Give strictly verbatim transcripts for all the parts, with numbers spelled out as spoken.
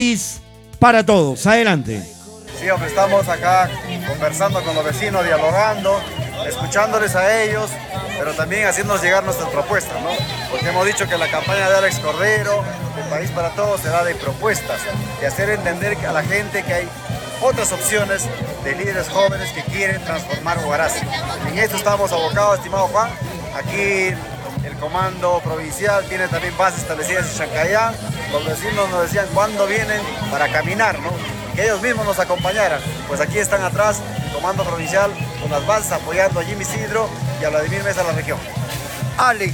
Para todos. Adelante. Sí, hombre, estamos acá conversando con los vecinos, dialogando, escuchándoles a ellos, pero también haciéndonos llegar nuestras propuestas, ¿no? Porque hemos dicho que la campaña de Alex Cordero, El País para Todos, será de propuestas, de hacer entender a la gente que hay otras opciones de líderes jóvenes que quieren transformar Huaraz. En esto estamos abocados, estimado Juan. Aquí el comando provincial tiene también bases establecidas en Chancayán. Los vecinos nos decían cuándo vienen para caminar, ¿no? Que ellos mismos nos acompañaran. Pues aquí están atrás el comando provincial con las bases apoyando a Jimmy Isidro y a Vladimir Meza de la región. Alex,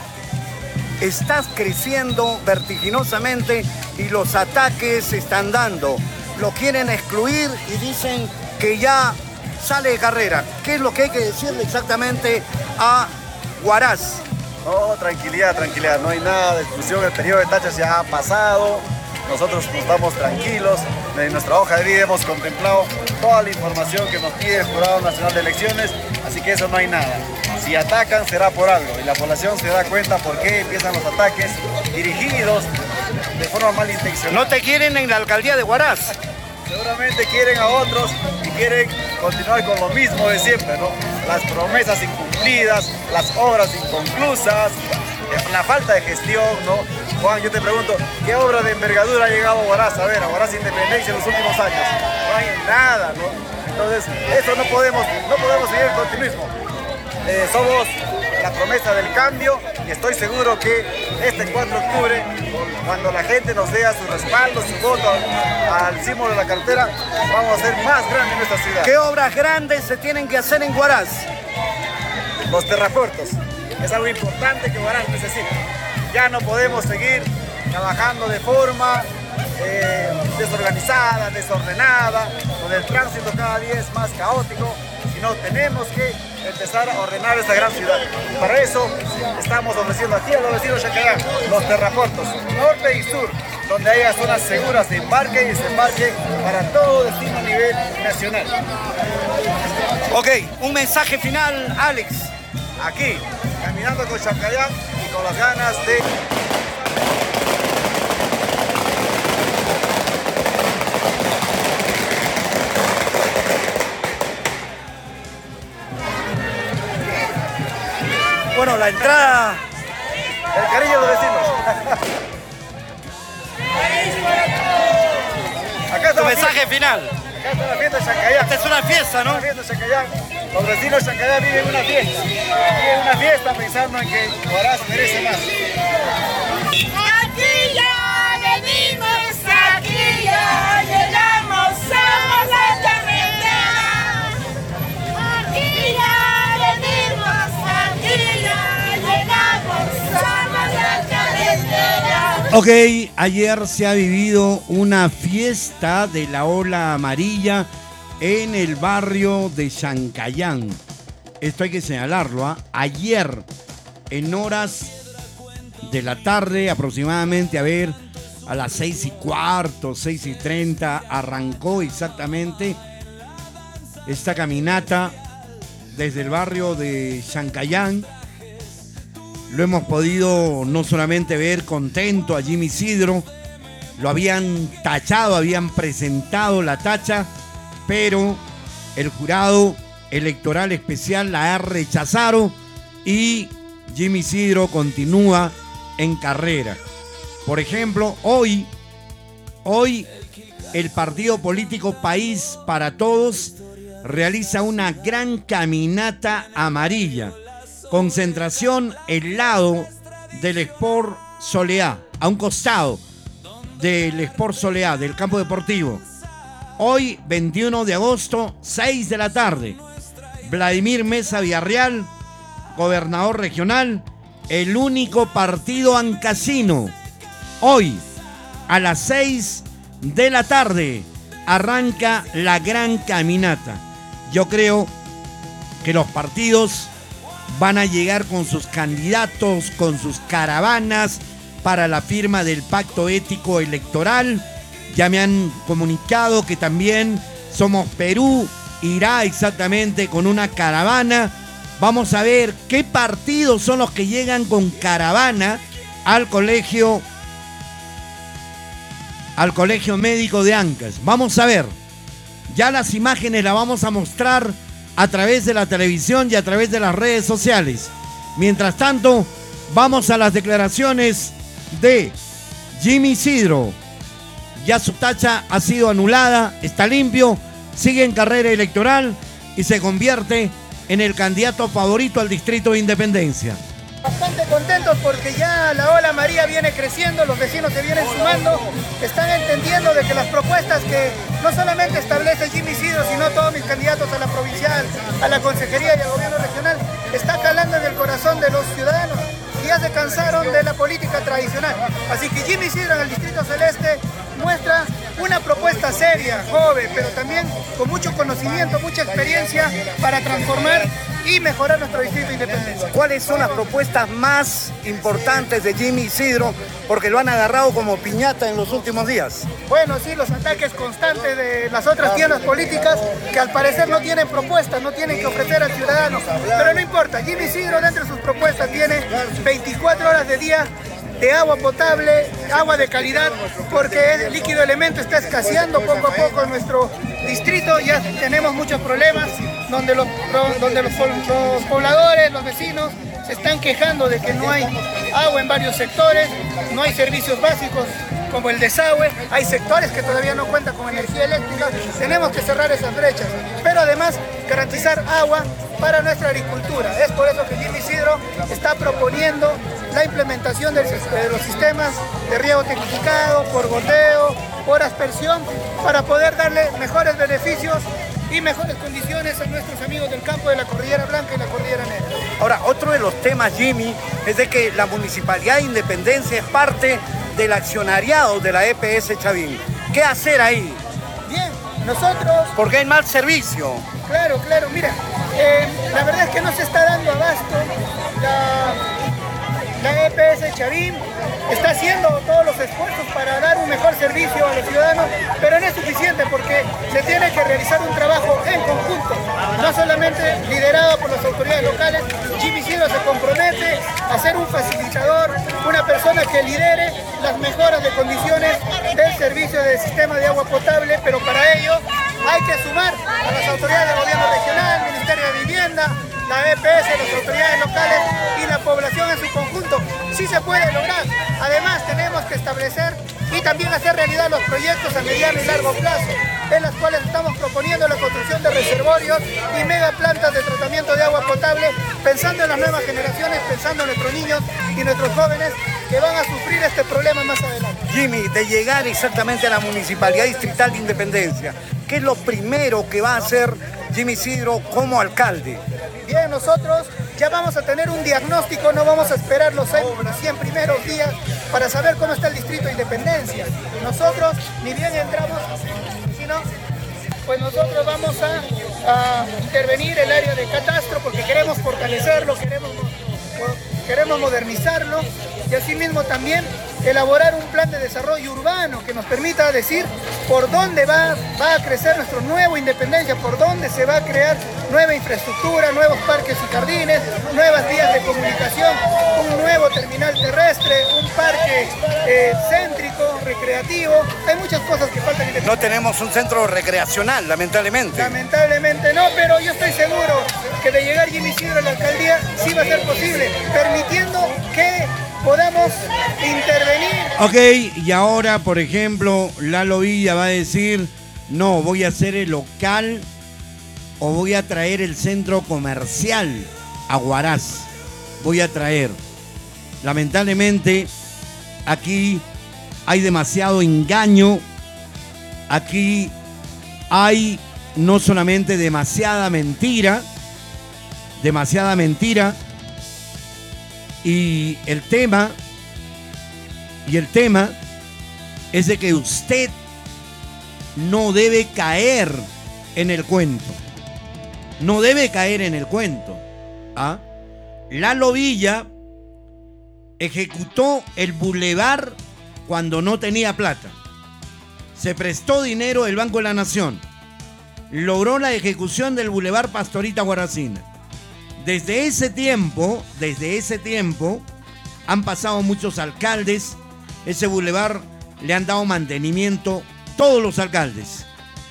estás creciendo vertiginosamente y los ataques se están dando. Lo quieren excluir y dicen que ya sale de carrera. ¿Qué es lo que hay que decirle exactamente a Huaraz? No, tranquilidad, tranquilidad. No hay nada de exclusión. El periodo de tachas ya ha pasado. Nosotros nos estamos tranquilos. En nuestra hoja de vida hemos contemplado toda la información que nos pide el Jurado Nacional de Elecciones. Así que eso no hay nada. Si atacan será por algo. Y la población se da cuenta por qué empiezan los ataques dirigidos de forma malintencionada. No te quieren en la alcaldía de Huaraz. Seguramente quieren a otros y quieren continuar con lo mismo de siempre, ¿no? Las promesas incumplidas, las obras inconclusas, la falta de gestión, ¿no? Juan, yo te pregunto, ¿qué obra de envergadura ha llegado a Huaraz? A ver, a Huaraz Independencia en los últimos años. No hay nada, ¿no? Entonces, eso no podemos, no podemos seguir el continuismo. Eh, somos la promesa del cambio y estoy seguro que este cuatro de octubre, cuando la gente nos dé su respaldo, su voto al símbolo de la cartera, vamos a ser más grandes en nuestra ciudad. ¿Qué obras grandes se tienen que hacer en Huaraz? Los terrapuertos. Es algo importante que Huaraz necesita. Ya no podemos seguir trabajando de forma eh, desorganizada, desordenada, donde el tránsito cada día es más caótico, sino tenemos que empezar a ordenar esta gran ciudad. Y para eso estamos ofreciendo aquí a los vecinos de Chancayán los terrapuertos, norte y sur, donde haya zonas seguras de embarque y desembarque para todo destino a nivel nacional. Ok, un mensaje final, Alex. Aquí, caminando con Chancayán y con las ganas de... Bueno, la entrada... El cariño de los vecinos. Acá está Tu la mensaje fiesta. final. Acá está la fiesta de Chancayán. Esta es una fiesta, ¿no? Una fiesta de Chancayán. Los vecinos de Chancayán viven una fiesta. Viven una fiesta pensando en que Huaraz merece más. Aquí ya venimos, aquí ya llegamos, somos la carretera. Aquí ya venimos, aquí ya llegamos, somos la carretera. Ok, ayer se ha vivido una fiesta de la ola amarilla en el barrio de Chancayán. Esto hay que señalarlo, ¿eh? Ayer, en horas de la tarde, aproximadamente, a ver, a las seis y cuarto, seis y treinta, arrancó exactamente esta caminata desde el barrio de Chancayán. Lo hemos podido no solamente ver contento a Jimmy Isidro, lo habían tachado, habían presentado la tacha, pero el jurado electoral especial la ha rechazado y Jimmy Isidro continúa en carrera. Por ejemplo, hoy, hoy el partido político País para Todos realiza una gran caminata amarilla. Concentración el lado del Sport Soleá, a un costado del Sport Soleá, del campo deportivo. Hoy, veintiuno de agosto, seis de la tarde. Vladimir Meza Villarreal, gobernador regional, el único partido ancasino. Hoy, a las seis de la tarde, arranca la gran caminata. Yo creo que los partidos van a llegar con sus candidatos, con sus caravanas para la firma del pacto ético electoral. Ya me han comunicado que también Somos Perú irá exactamente con una caravana. Vamos a ver qué partidos son los que llegan con caravana al colegio al Colegio Médico de Ancash. Vamos a ver, ya las imágenes las vamos a mostrar a través de la televisión y a través de las redes sociales. Mientras tanto, vamos a las declaraciones de Jimmy Isidro. Ya su tacha ha sido anulada, está limpio, sigue en carrera electoral y se convierte en el candidato favorito al Distrito de Independencia. Bastante contentos porque ya la ola María viene creciendo, los vecinos se vienen sumando, están entendiendo de que las propuestas que no solamente establece Jimmy Isidro, sino todos mis candidatos a la provincial, a la consejería y al gobierno regional, está calando en el corazón de los ciudadanos y ya se cansaron de la política tradicional. Así que Jimmy Isidro en el Distrito Celeste muestra una propuesta seria, joven, pero también con mucho conocimiento, mucha experiencia para transformar y mejorar nuestro Distrito de Independencia. ¿Cuáles son las propuestas más importantes de Jimmy Isidro? Porque lo han agarrado como piñata en los últimos días. Bueno, sí, los ataques constantes de las otras tiendas políticas que al parecer no tienen propuestas, no tienen que ofrecer al ciudadano. Pero no importa, Jimmy Isidro dentro de sus propuestas tiene veinticuatro horas de día de agua potable, agua de calidad, porque el líquido elemento está escaseando poco a poco en nuestro distrito. Ya tenemos muchos problemas donde los, donde los, los pobladores, los vecinos se están quejando de que no hay agua en varios sectores, no hay servicios básicos como el desagüe, hay sectores que todavía no cuentan con energía eléctrica. Tenemos que cerrar esas brechas, pero además garantizar agua para nuestra agricultura. Es por eso que Jimmy Isidro está proponiendo la implementación de los sistemas de riego tecnificado, por goteo, por aspersión, para poder darle mejores beneficios y mejores condiciones a nuestros amigos del campo de la Cordillera Blanca y la Cordillera Negra. Ahora, otro de los temas, Jimmy, es de que la Municipalidad de Independencia es parte del accionariado de la E P S Chavín. ¿Qué hacer ahí? Bien, nosotros... Porque hay mal servicio. Claro, claro, mira, eh, la verdad es que no se está dando abasto la... La E P S Chavín está haciendo todos los esfuerzos para dar un mejor servicio a los ciudadanos, pero no es suficiente porque se tiene que realizar un trabajo en conjunto, no solamente liderado por las autoridades locales. Jimmy Isidro se compromete a ser un facilitador, una persona que lidere las mejoras de condiciones del servicio del sistema de agua potable, pero para ello hay que sumar a las autoridades del gobierno regional, Ministerio de Vivienda, la E P S, las autoridades locales y la población en su conjunto. Sí se puede lograr. Además, tenemos que establecer y también hacer realidad los proyectos a mediano y largo plazo, en las cuales estamos proponiendo la construcción de reservorios y mega plantas de tratamiento de agua potable, pensando en las nuevas generaciones, pensando en nuestros niños y nuestros jóvenes que van a sufrir este problema más adelante. Jimmy, de llegar exactamente a la Municipalidad Distrital de Independencia, ¿qué es lo primero que va a hacer Jimmy Isidro como alcalde? Bien, nosotros ya vamos a tener un diagnóstico, no vamos a esperar los cien primeros días para saber cómo está el Distrito de Independencia. Nosotros, ni bien entramos, sino, pues nosotros vamos a, a intervenir el área de catastro porque queremos fortalecerlo, queremos, queremos modernizarlo y asimismo también elaborar un plan de desarrollo urbano que nos permita decir por dónde va, va a crecer nuestro nuevo Independencia, por dónde se va a crear nueva infraestructura, nuevos parques y jardines, nuevas vías de comunicación, un nuevo terminal terrestre, un parque eh, céntrico, recreativo. Hay muchas cosas que faltan. En no tenemos un centro recreacional, lamentablemente. Lamentablemente no, pero yo estoy seguro que de llegar Jimmy Isidro a la alcaldía sí va a ser posible, permitiendo que podamos intervenir. Ok, y ahora, por ejemplo, Lalo Villa va a decir, no, voy a hacer el local o voy a traer el centro comercial a Huaraz. Voy a traer. Lamentablemente, aquí hay demasiado engaño. Aquí hay no solamente demasiada mentira, demasiada mentira, y el tema, y el tema es de que usted no debe caer en el cuento. No debe caer en el cuento. ¿Ah? Lalo Villa ejecutó el bulevar cuando no tenía plata. Se prestó dinero del Banco de la Nación. Logró la ejecución del bulevar Pastorita Guaracina. Desde ese tiempo, desde ese tiempo, han pasado muchos alcaldes. Ese bulevar le han dado mantenimiento todos los alcaldes.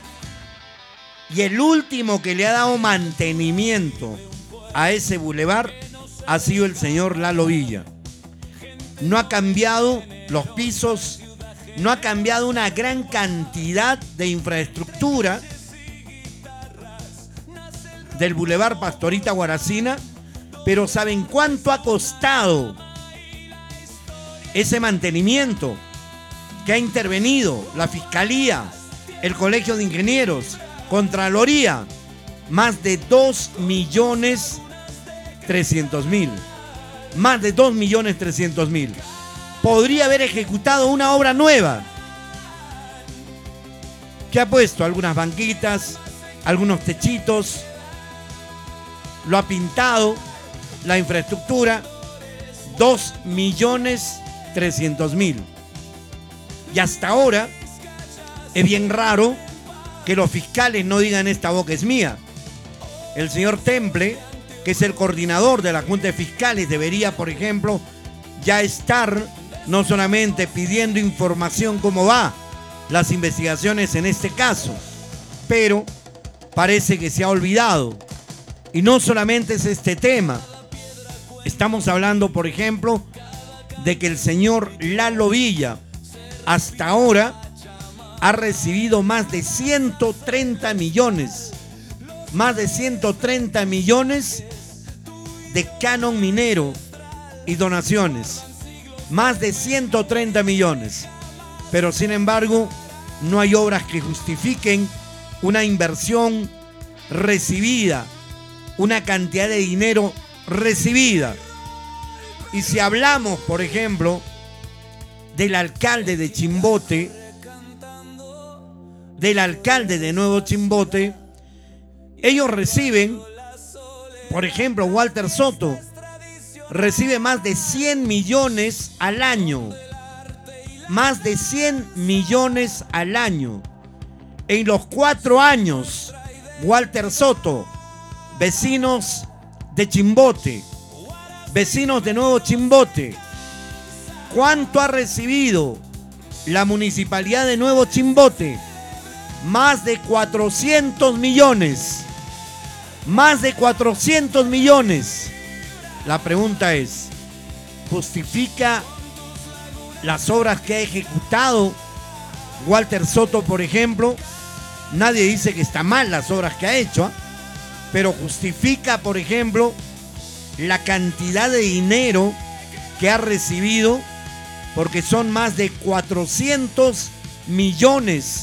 Y el último que le ha dado mantenimiento a ese bulevar ha sido el señor Lalo Villa. No ha cambiado los pisos, no ha cambiado una gran cantidad de infraestructura del bulevar Pastorita Guaracina, pero ¿saben cuánto ha costado ese mantenimiento? Que ha intervenido la Fiscalía, el Colegio de Ingenieros, Contraloría, más de dos millones trescientos mil. Más de dos millones trescientos mil. Podría haber ejecutado una obra nueva que ha puesto algunas banquitas, algunos techitos, lo ha pintado, la infraestructura, dos millones trescientos mil. Y hasta ahora es bien raro que los fiscales no digan esta boca es mía. El señor Temple, que es el coordinador de la Junta de Fiscales, debería, por ejemplo, ya estar no solamente pidiendo información cómo va las investigaciones en este caso, pero parece que se ha olvidado. Y no solamente es este tema. Estamos hablando, por ejemplo, de que el señor Lalo Villa hasta ahora ha recibido más de ciento treinta millones, más de ciento treinta millones de canon minero y donaciones, más de ciento treinta millones, pero sin embargo no hay obras que justifiquen una inversión recibida, una cantidad de dinero recibida. Y si hablamos, por ejemplo, del alcalde de Chimbote, del alcalde de Nuevo Chimbote, ellos reciben, por ejemplo, Walter Soto recibe más de cien millones al año, más de cien millones al año. En los cuatro años, Walter Soto, vecinos de Chimbote, vecinos de Nuevo Chimbote, ¿cuánto ha recibido la municipalidad de Nuevo Chimbote? Más de cuatrocientos millones. Más de cuatrocientos millones. La pregunta es, ¿justifica las obras que ha ejecutado Walter Soto, por ejemplo? Nadie dice que está mal las obras que ha hecho, ¿eh? Pero justifica, por ejemplo, la cantidad de dinero que ha recibido, porque son más de cuatrocientos millones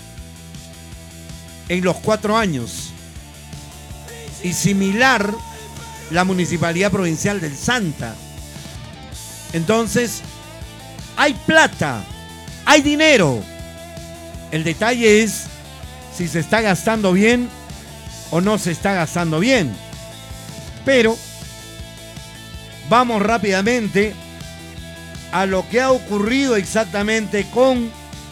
en los cuatro años. Y similar la Municipalidad Provincial del Santa. Entonces, hay plata, hay dinero. El detalle es si se está gastando bien o no se está gastando bien. Pero vamos rápidamente a lo que ha ocurrido exactamente con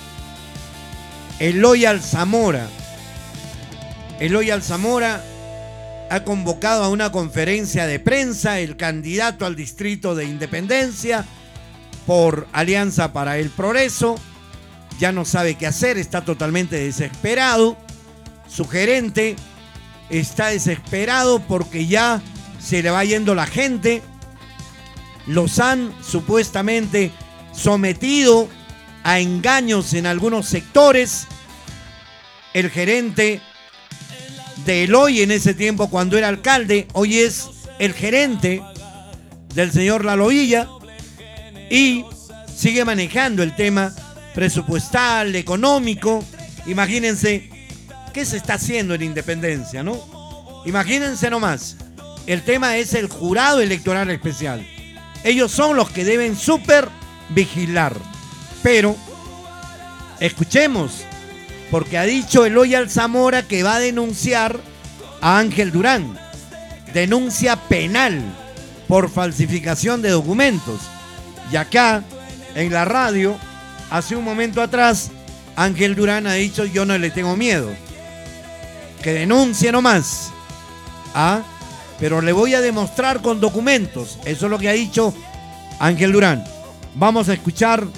Eloy Alzamora. Eloy Alzamora ha convocado a una conferencia de prensa el candidato al distrito de Independencia por Alianza para el Progreso. Ya no sabe qué hacer, está totalmente desesperado. Su gerente está desesperado porque ya se le va yendo la gente. Los han supuestamente sometido a engaños en algunos sectores. El gerente de Eloy en ese tiempo cuando era alcalde, hoy es el gerente del señor Lalo Villa y sigue manejando el tema presupuestal, económico. Imagínense qué se está haciendo en Independencia, ¿no? Imagínense nomás, el tema es el jurado electoral especial. Ellos son los que deben súper vigilar. Pero escuchemos, porque ha dicho Eloy Alzamora que va a denunciar a Ángel Durán. Denuncia penal por falsificación de documentos. Y acá, en la radio, hace un momento atrás, Ángel Durán ha dicho: yo no le tengo miedo. Que denuncie nomás. ¿Ah? Pero le voy a demostrar con documentos. Eso es lo que ha dicho Ángel Durán. Vamos a escuchar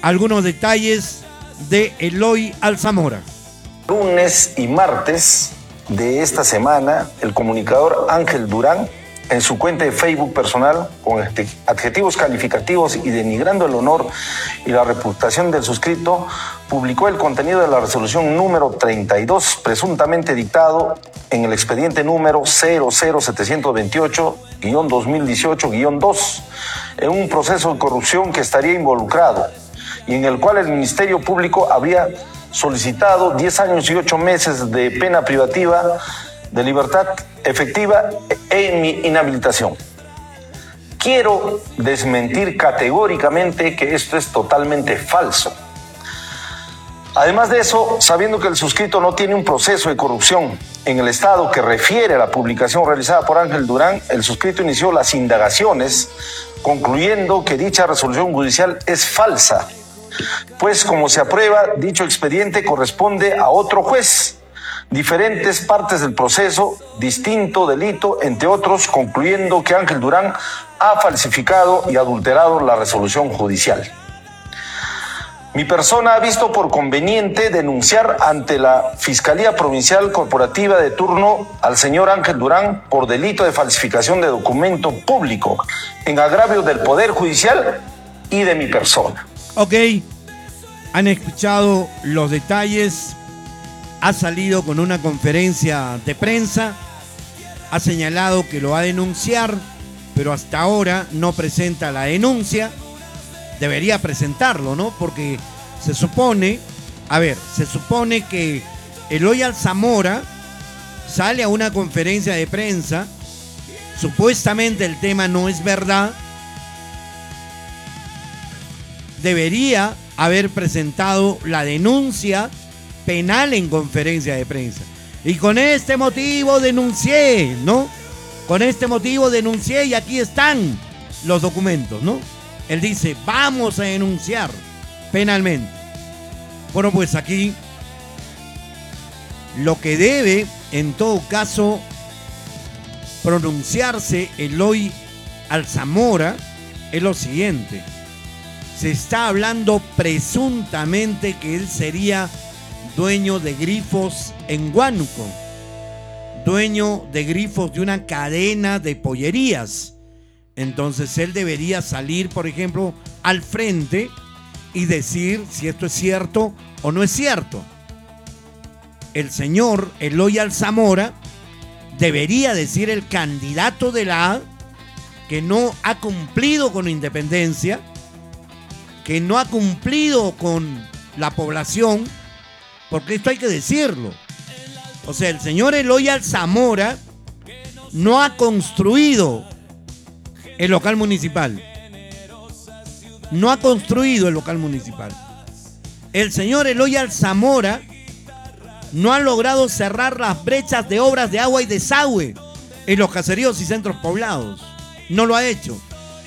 algunos detalles de Eloy Alzamora. Lunes y martes de esta semana, el comunicador Ángel Durán, en su cuenta de Facebook personal, con adjetivos calificativos y denigrando el honor y la reputación del suscrito, publicó el contenido de la resolución número treinta y dos, presuntamente dictado en el expediente número cero cero setecientos veintiocho guión dos mil dieciocho guión dos, en un proceso de corrupción que estaría involucrado y en el cual el Ministerio Público había solicitado diez años y ocho meses de pena privativa de libertad efectiva en mi inhabilitación. Quiero desmentir categóricamente que esto es totalmente falso. Además de eso, sabiendo que el suscrito no tiene un proceso de corrupción en el Estado que refiere a la publicación realizada por Ángel Durán, el suscrito inició las indagaciones, concluyendo que dicha resolución judicial es falsa, pues como se aprueba, dicho expediente corresponde a otro juez, diferentes partes del proceso, distinto delito, entre otros, concluyendo que Ángel Durán ha falsificado y adulterado la resolución judicial. Mi persona ha visto por conveniente denunciar ante la Fiscalía Provincial Corporativa de turno al señor Ángel Durán por delito de falsificación de documento público en agravio del Poder Judicial y de mi persona. Ok, han escuchado los detalles. Ha salido con una conferencia de prensa, ha señalado que lo va a denunciar, pero hasta ahora no presenta la denuncia. Debería presentarlo, ¿no? Porque se supone, a ver, se supone que Eloy Alzamora sale a una conferencia de prensa, supuestamente el tema no es verdad, debería haber presentado la denuncia penal en conferencia de prensa. Y con este motivo denuncié, ¿no? Con este motivo denuncié y aquí están los documentos, ¿no? Él dice, vamos a denunciar penalmente. Bueno, pues aquí lo que debe, en todo caso, pronunciarse Eloy Alzamora es lo siguiente. Se está hablando presuntamente que él sería dueño de grifos en Huánuco, dueño de grifos de una cadena de pollerías. Entonces él debería salir, por ejemplo, al frente y decir si esto es cierto o no es cierto. El señor Eloy Alzamora debería decir, el candidato de la A, que no ha cumplido con la independencia, que no ha cumplido con la población, porque esto hay que decirlo. O sea, el señor Eloy Alzamora no ha construido el local municipal. No ha construido el local municipal. El señor Eloy Alzamora no ha logrado cerrar las brechas de obras de agua y desagüe en los caseríos y centros poblados. No lo ha hecho.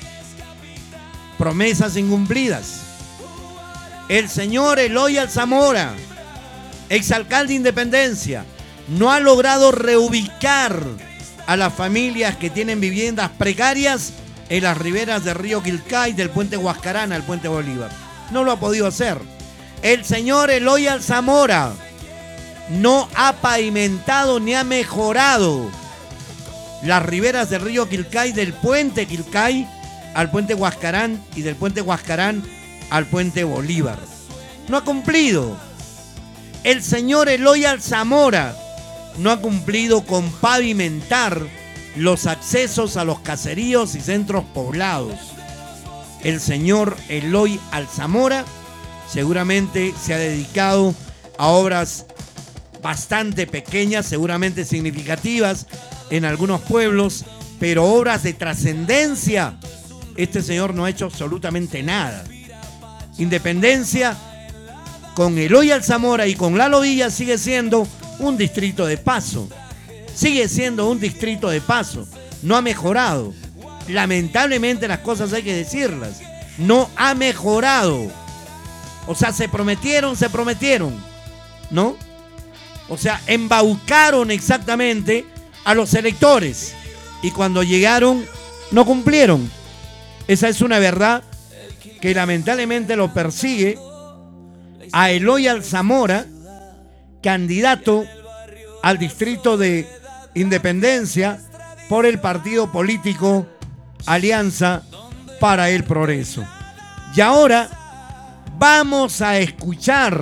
Promesas incumplidas. El señor Eloy Alzamora, exalcalde de Independencia, no ha logrado reubicar a las familias que tienen viviendas precarias en las riberas del río Quilcay, del puente Huascarán al puente Bolívar. No lo ha podido hacer. El señor Eloy Alzamora no ha pavimentado ni ha mejorado las riberas del río Quilcay, del puente Quilcay al puente Huascarán y del puente Huascarán al puente Bolívar. No ha cumplido. El señor Eloy Alzamora no ha cumplido con pavimentar los accesos a los caseríos y centros poblados. El señor Eloy Alzamora seguramente se ha dedicado a obras bastante pequeñas, seguramente significativas en algunos pueblos, pero obras de trascendencia, este señor no ha hecho absolutamente nada. Independencia, con Eloy Alzamora y con Lalo Villa, sigue siendo un distrito de paso. Sigue siendo un distrito de paso. No ha mejorado. Lamentablemente las cosas hay que decirlas. No ha mejorado. O sea, se prometieron, se prometieron, ¿no? O sea, embaucaron exactamente a los electores y cuando llegaron no cumplieron. Esa es una verdad que lamentablemente lo persigue a Eloy Alzamora, candidato al distrito de Independencia por el partido político Alianza para el Progreso. Y ahora vamos a escuchar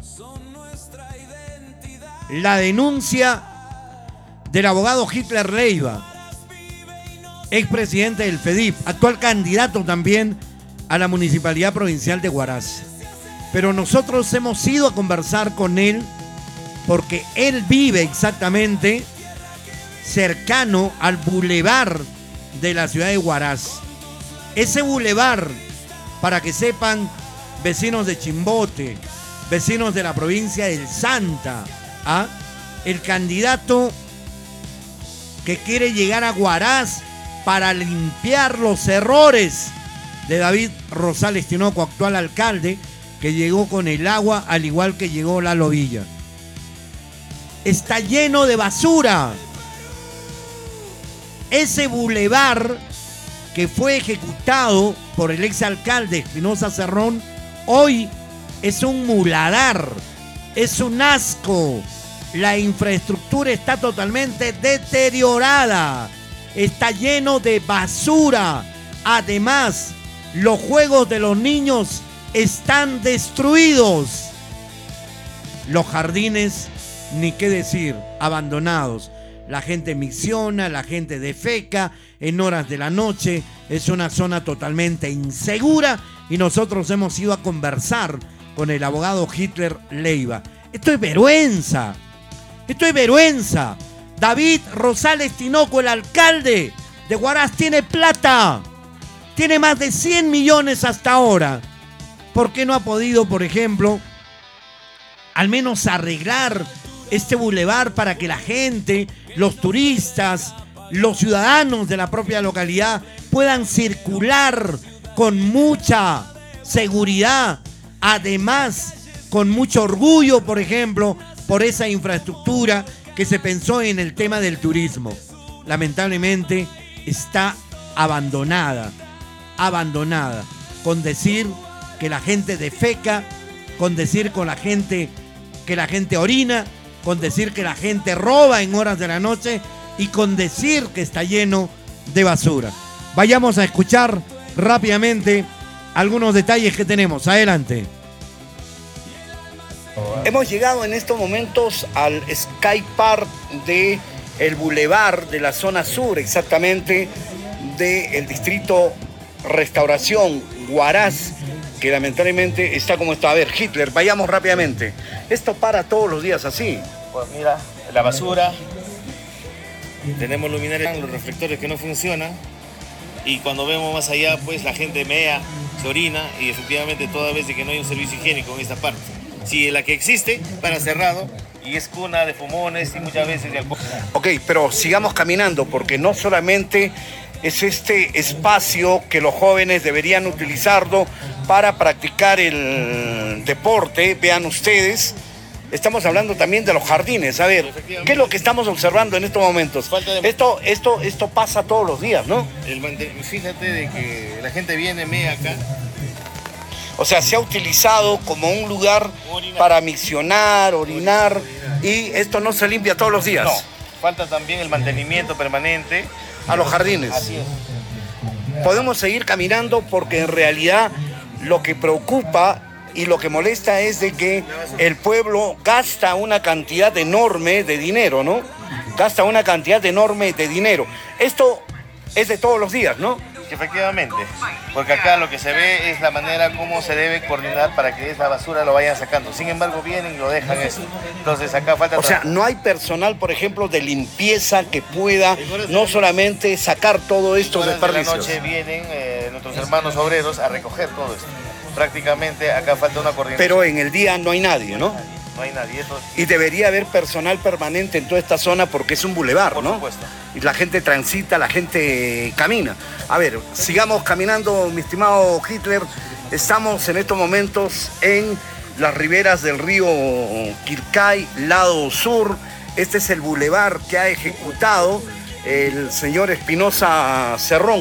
la denuncia del abogado Hitler Leiva, expresidente del FEDIP, actual candidato también a la Municipalidad Provincial de Huaraz. Pero nosotros hemos ido a conversar con él porque él vive exactamente cercano al bulevar de la ciudad de Huaraz. Ese bulevar, para que sepan, vecinos de Chimbote, vecinos de la provincia del Santa, ¿ah? El candidato que quiere llegar a Huaraz para limpiar los errores de David Rosales Tinoco, actual alcalde, que llegó con el agua al igual que llegó Lalo Villa. Está lleno de basura. Ese bulevar que fue ejecutado por el exalcalde Espinosa Cerrón, hoy es un muladar, es un asco. La infraestructura está totalmente deteriorada, está lleno de basura. Además, los juegos de los niños están destruidos. Los jardines, ni qué decir, abandonados. La gente micciona, la gente defeca en horas de la noche. Es una zona totalmente insegura y nosotros hemos ido a conversar con el abogado Hitler Leiva. Esto es vergüenza. Esto es vergüenza. David Rosales Tinoco, el alcalde de Huaraz, tiene plata. Tiene más de cien millones hasta ahora. ¿Por qué no ha podido, por ejemplo, al menos arreglar este bulevar para que la gente, los turistas, los ciudadanos de la propia localidad puedan circular con mucha seguridad? Además, con mucho orgullo, por ejemplo, por esa infraestructura que se pensó en el tema del turismo. Lamentablemente está abandonada, abandonada, con decir que la gente defeca, con decir con la gente que la gente orina, con decir que la gente roba en horas de la noche y con decir que está lleno de basura. Vayamos a escuchar rápidamente algunos detalles que tenemos. Adelante. Hemos llegado en estos momentos al Sky Park de el Boulevard de la zona sur, exactamente del distrito Restauración Huaraz, que lamentablemente está como está. A ver, Hitler, vayamos rápidamente. Esto para todos los días así. Pues mira, la basura, tenemos luminarias, los reflectores que no funcionan, y cuando vemos más allá, pues la gente mea, se orina, y efectivamente toda vez de que no hay un servicio higiénico en esta parte. Si la que existe, para cerrado, y es cuna de fumones y muchas veces de alcohol. Ok, pero sigamos caminando, porque no solamente es este espacio que los jóvenes deberían utilizarlo para practicar el deporte. Vean ustedes, estamos hablando también de los jardines. A ver, ¿qué es lo que estamos observando en estos momentos? De... Esto, esto, esto pasa todos los días, ¿no? El, fíjate de que la gente viene, mea acá. O sea, se ha utilizado como un lugar orinar, para miccionar, orinar, y esto no se limpia todos los días. No, falta también el mantenimiento permanente a los jardines. Así es. Podemos seguir caminando porque en realidad lo que preocupa y lo que molesta es de que el pueblo gasta una cantidad enorme de dinero, ¿no? Gasta una cantidad enorme de dinero. Esto es de todos los días, ¿no? Efectivamente, porque acá lo que se ve es la manera como se debe coordinar para que esa basura lo vayan sacando. Sin embargo, vienen y lo dejan eso. Entonces acá falta... O sea, no hay personal, por ejemplo, de limpieza que pueda no solamente sacar todo esto de desperdicios. En la noche vienen eh, nuestros hermanos obreros a recoger todo esto. Prácticamente acá falta una coordinación. Pero en el día no hay nadie, ¿no? No hay nadie. Esto... Y debería haber personal permanente en toda esta zona porque es un bulevar, Por ¿no? supuesto. Y la gente transita, la gente camina. A ver, sigamos caminando, mi estimado Hitler. Estamos en estos momentos en las riberas del río Quilcay, lado sur. Este es el bulevar que ha ejecutado el señor Espinosa Cerrón.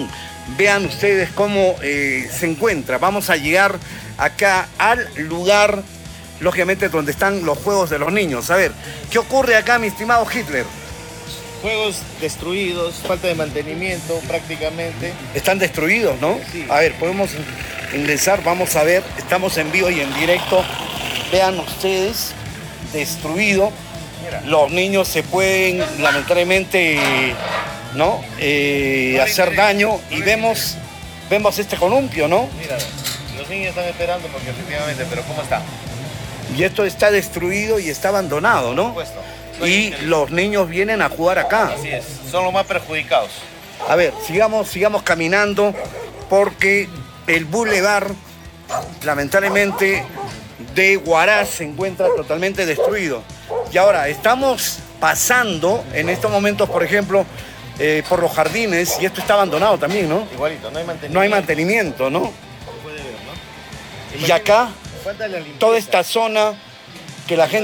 Vean ustedes cómo eh, se encuentra. Vamos a llegar acá al lugar, lógicamente, donde están los juegos de los niños. A ver, ¿qué ocurre acá, mi estimado Hitler? Juegos destruidos, falta de mantenimiento prácticamente. Están destruidos, ¿no? Sí. A ver, podemos ingresar, vamos a ver. Estamos en vivo y en directo. Vean ustedes, destruido. Mira. Los niños se pueden, lamentablemente, ¿no? Eh, hacer daño y vemos, vemos este columpio, ¿no? Mira, los niños están esperando porque efectivamente, pero ¿cómo está? Y esto está destruido y está abandonado, ¿no? Por supuesto. Y los niños vienen a jugar acá. Así es, son los más perjudicados. A ver, sigamos, sigamos caminando porque el bulevar, lamentablemente, de Huaraz se encuentra totalmente destruido. Y ahora, estamos pasando en estos momentos, por ejemplo, eh, por los jardines, y esto está abandonado también, ¿no? Igualito, no hay mantenimiento. No hay mantenimiento, ¿no? Se puede ver, ¿no? Y acá, Falta la limpieza. toda esta zona que la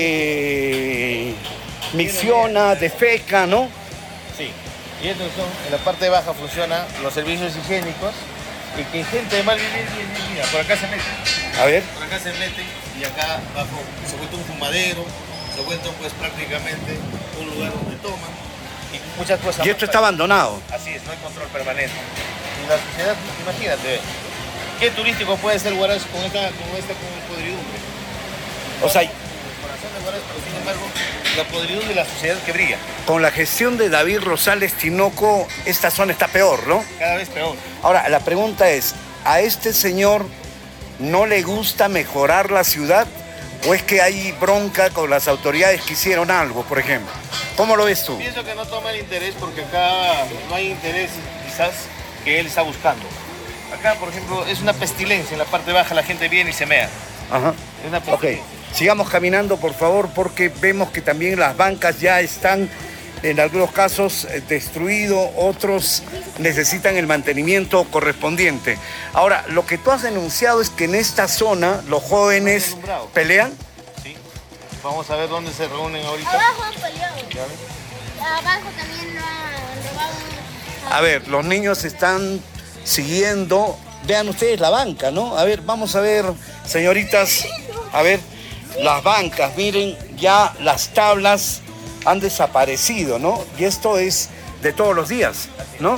gente micciona, defeca, ¿no? Sí. Y estos son, en la parte baja funcionan los servicios higiénicos y que gente de mal vivir, bien, bien, mira, por acá se meten. A ver. Por acá se meten y acá abajo se vuelve un fumadero, se vuelve pues prácticamente un lugar donde toman y muchas cosas. Y esto está abandonado. Así es, no hay control permanente. Y la sociedad, imagínate, ¿qué turístico puede ser Huaraz con esta, con esta con podridumbre? O sea, El corazón de Huaraz, pero sin embargo, la podridumbre de la sociedad que brilla. con la gestión de David Rosales Tinoco, esta zona está peor, ¿no? Cada vez peor. Ahora, la pregunta es, ¿a este señor no le gusta mejorar la ciudad? ¿O es que hay bronca con las autoridades que hicieron algo, por ejemplo? ¿Cómo lo ves tú? Pienso que no toma el interés porque acá no hay interés quizás que él está buscando. Acá, por ejemplo, es una pestilencia. En la parte baja la gente viene y se mea. Ajá. Es una Ok, pestilencia. sigamos caminando, por favor, porque vemos que también las bancas ya están, en algunos casos, eh, destruidos, otros necesitan el mantenimiento correspondiente. Ahora, lo que tú has denunciado es que en esta zona los jóvenes Alumbrado. pelean. Sí. Vamos a ver dónde se reúnen ahorita. Abajo han peleado. ¿Ya ves? Abajo también lo han robado. A ver, los niños están siguiendo. Vean ustedes la banca, ¿no? A ver, vamos a ver, señoritas, a ver, las bancas, miren, ya las tablas han desaparecido, ¿no? Y esto es de todos los días, ¿no?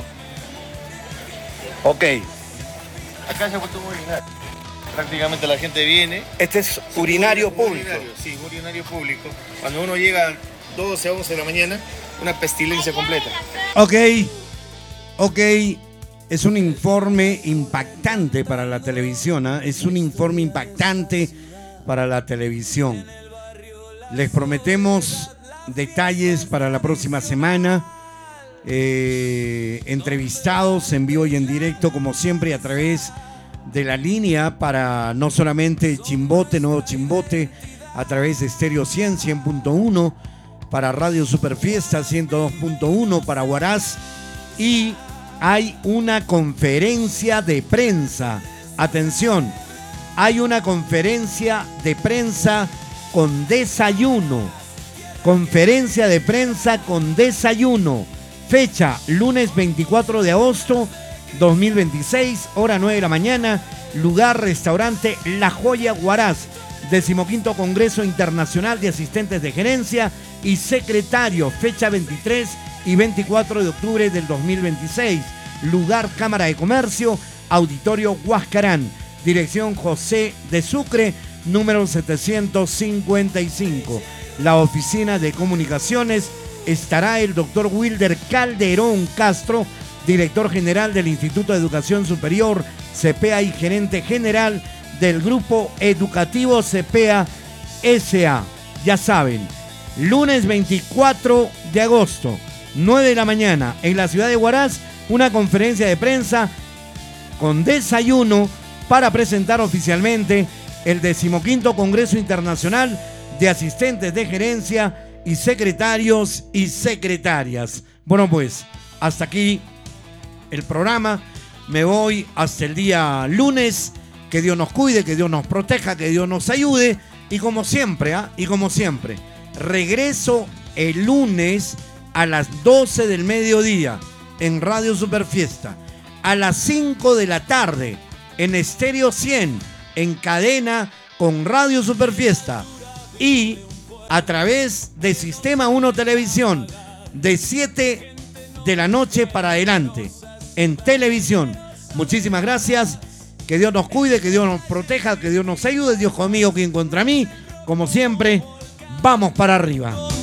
Ok, Acá se ha puesto un urinario. Prácticamente la gente viene. este es urinario público. Urinario, sí, urinario público. Cuando uno llega a doce, once de la mañana, una pestilencia completa. Ok, ok. Es un informe impactante para la televisión, ¿eh? Es un informe impactante para la televisión. Les prometemos detalles para la próxima semana. Eh, entrevistados en vivo y en directo, como siempre, a través de la línea para no solamente Chimbote, Nuevo Chimbote, a través de Stereo cien, cien punto uno, para Radio Superfiesta ciento dos punto uno, para Huaraz, y hay una conferencia de prensa. Atención, hay una conferencia de prensa con desayuno. Conferencia de prensa con desayuno. Fecha, lunes veinticuatro de agosto dos mil veintiséis, hora nueve de la mañana. Lugar, restaurante La Joya Huaraz. Decimoquinto Congreso Internacional de Asistentes de Gerencia y Secretario. Fecha veintitrés y veinticuatro de octubre del dos mil veintiséis. Lugar, Cámara de Comercio, Auditorio Huascarán. Dirección José de Sucre, número setecientos cincuenta y cinco. La oficina de comunicaciones estará el doctor Wilder Calderón Castro, director general del Instituto de Educación Superior, CEPEA, y gerente general del Grupo Educativo CEPEA S A. Ya saben, lunes veinticuatro de agosto, nueve de la mañana, en la ciudad de Huaraz, una conferencia de prensa con desayuno para presentar oficialmente el decimoquinto Congreso Internacional de Asistentes de Gerencia y Secretarios y Secretarias. Bueno, pues, hasta aquí el programa. Me voy hasta el día lunes. Que Dios nos cuide, que Dios nos proteja, que Dios nos ayude. Y como siempre, ¿ah? Y como siempre, regreso el lunes a las doce del mediodía en Radio Superfiesta. a las cinco de la tarde en Estéreo cien, en cadena con Radio Superfiesta y a través de Sistema uno Televisión de siete de la noche para adelante en televisión. Muchísimas gracias, que Dios nos cuide, que Dios nos proteja, que Dios nos ayude, Dios conmigo, quien contra mí, como siempre, vamos para arriba.